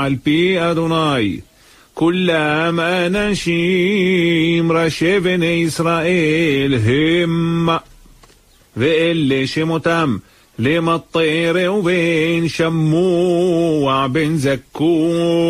על פי אדוני. כולם אנשים ראשי בני ישראל המה, ואלה שמותם למטה ראובן, שמוע בן זכור